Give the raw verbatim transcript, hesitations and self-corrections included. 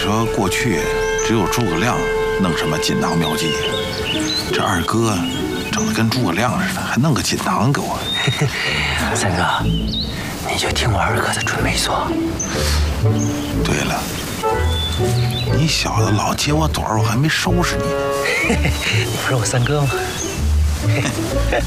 说过去只有诸葛亮弄什么锦囊妙计，这二哥整得跟诸葛亮似的，还弄个锦囊给我。 三哥，你就听我二哥的准没错。 对了，你小子老揭我短，我还没收拾你呢。 你不是我三哥吗？